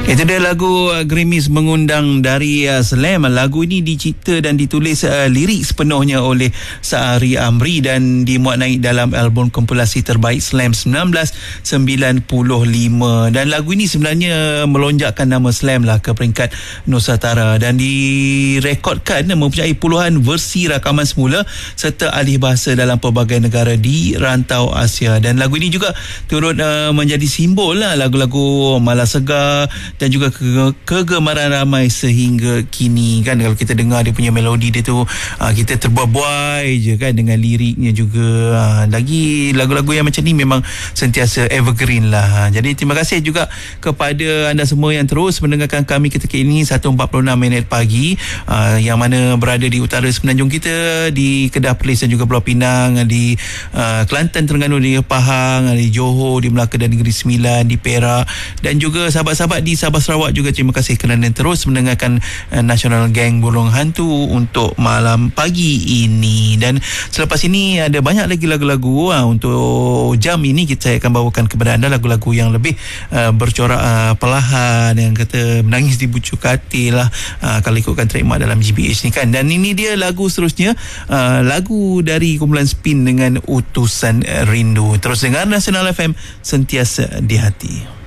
Itu dia lagu Grimis mengundang dari Slam. Lagu ini dicipta dan ditulis lirik sepenuhnya oleh Sa'ari Amri dan dimuat naik dalam album kompilasi terbaik Slam 1995. Dan lagu ini sebenarnya melonjakkan nama Slam lah ke peringkat Nusantara dan direkodkan mempunyai puluhan versi rakaman semula serta alih bahasa dalam pelbagai negara di rantau Asia. Dan lagu ini juga turut menjadi simbol lah lagu-lagu Malas Segar dan juga kegemaran ramai sehingga kini kan. Kalau kita dengar dia punya melodi dia tu, kita terbuai je kan dengan liriknya juga. Lagi lagu-lagu yang macam ni memang sentiasa evergreen lah. Jadi terima kasih juga kepada anda semua yang terus mendengarkan kami ketika ini 1.46 minit pagi, yang mana berada di utara Semenanjung kita, di Kedah, Perlis dan juga Pulau Pinang, di Kelantan, Terengganu, di Pahang, di Johor, di Melaka dan Negeri Sembilan, di Perak, dan juga sahabat-sahabat di Sabah Sarawak juga terima kasih kerana terus mendengarkan National Gang Burung Hantu untuk malam pagi ini. Dan selepas ini ada banyak lagi lagu-lagu untuk jam ini saya akan bawakan kepada anda lagu-lagu yang lebih bercorak perlahan, yang kata menangis di bucu katil lah kalau ikutkan trademark dalam GBH ni kan. Dan ini dia lagu seterusnya, lagu dari kumpulan Spin dengan Utusan Rindu. Terus dengar Nasional FM, sentiasa di hati.